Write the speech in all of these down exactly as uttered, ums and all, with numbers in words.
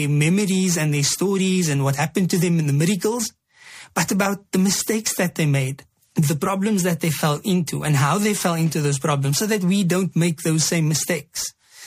memories and their stories and what happened to them and the miracles, but about the mistakes that they made, the problems that they fell into and how they fell into those problems so that we don't make those same mistakes.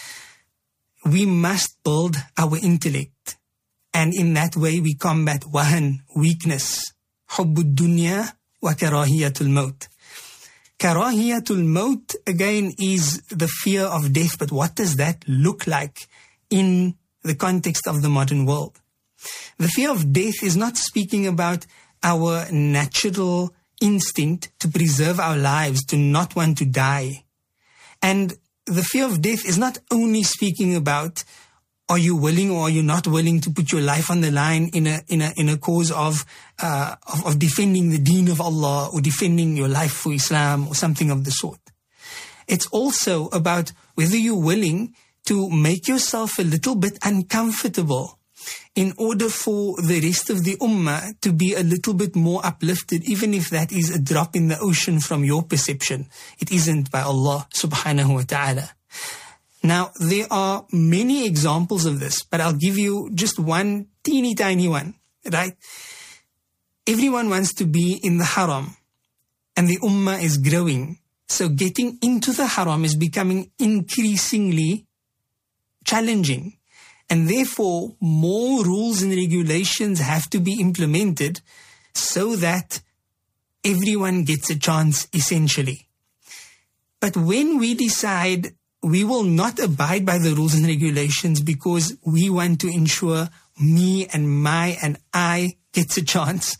We must build our intellect, and in that way we combat wahan, weakness, hubbud dunya wa karahiyatul maut. Karahiyatul maut, again, is the fear of death, but what does that look like in the context of the modern world? The fear of death is not speaking about our natural instinct to preserve our lives, to not want to die. And the fear of death is not only speaking about, are you willing or are you not willing to put your life on the line in a in a in a cause of uh, of, of defending the deen of Allah or defending your life for Islam or something of the sort. It's also about whether you're willing to make yourself a little bit uncomfortable in order for the rest of the ummah to be a little bit more uplifted, even if that is a drop in the ocean from your perception. It isn't by Allah subhanahu wa ta'ala. Now, there are many examples of this, but I'll give you just one teeny tiny one, right? Everyone wants to be in the haram, and the ummah is growing. So getting into the haram is becoming increasingly challenging. And therefore, more rules and regulations have to be implemented so that everyone gets a chance, essentially. But when we decide we will not abide by the rules and regulations because we want to ensure me and my and I gets a chance,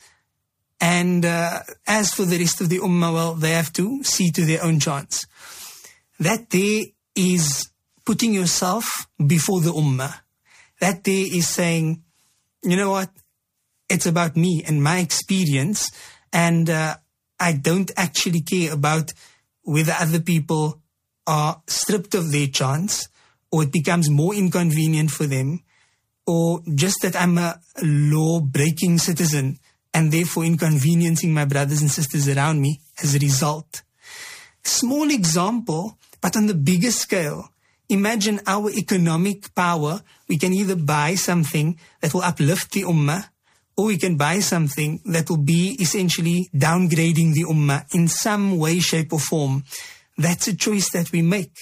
and uh, as for the rest of the ummah, well, they have to see to their own chance. That there is putting yourself before the ummah. That there is saying, you know what, it's about me and my experience, and uh, I don't actually care about whether other people are stripped of their chance or it becomes more inconvenient for them, or just that I'm a law-breaking citizen and therefore inconveniencing my brothers and sisters around me as a result. Small example, but on the bigger scale. Imagine our economic power. We can either buy something that will uplift the ummah, or we can buy something that will be essentially downgrading the ummah in some way, shape or form. That's a choice that we make.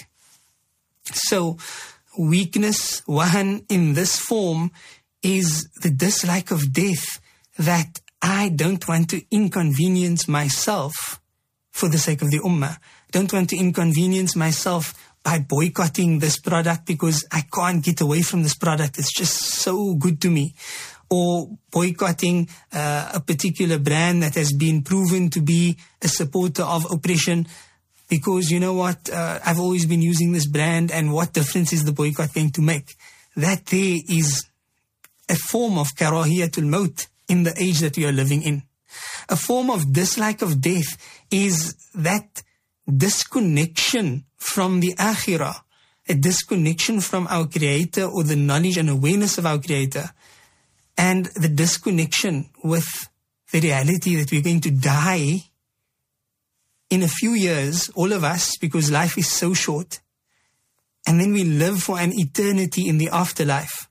So weakness, wahan in this form, is the dislike of death, that I don't want to inconvenience myself for the sake of the ummah. Don't want to inconvenience myself by boycotting this product because I can't get away from this product. It's just so good to me. Or boycotting uh, a particular brand that has been proven to be a supporter of oppression because, you know what, uh, I've always been using this brand, and what difference is the boycott going to make? That there is a form of karahiyatul maut in the age that we are living in. A form of dislike of death is that disconnection from the akhirah, a disconnection from our Creator or the knowledge and awareness of our Creator, and the disconnection with the reality that we're going to die in a few years, all of us, because life is so short, and then we live for an eternity in the afterlife.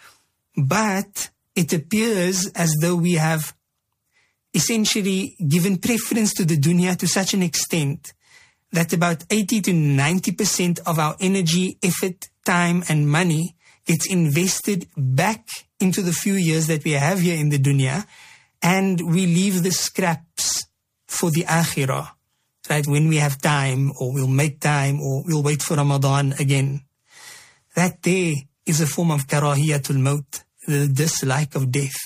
But it appears as though we have essentially given preference to the dunya to such an extent that about eighty to ninety percent of our energy, effort, time and money gets invested back into the few years that we have here in the dunya, and we leave the scraps for the akhirah, right? When we have time, or we'll make time, or we'll wait for Ramadan again. That there is a form of karahiyatul maut, the dislike of death.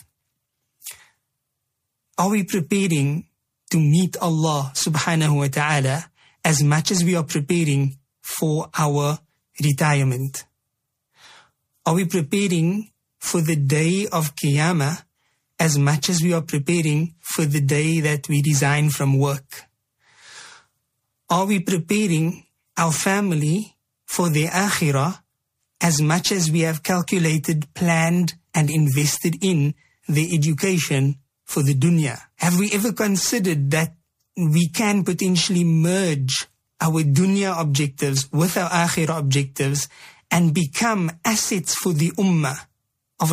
Are we preparing to meet Allah subhanahu wa ta'ala as much as we are preparing for our retirement? Are we preparing for the day of Qiyamah as much as we are preparing for the day that we resign from work? Are we preparing our family for their akhirah as much as we have calculated, planned and invested in their education for the dunya? Have we ever considered that we can potentially merge our dunya objectives with our akhirah objectives and become assets for the ummah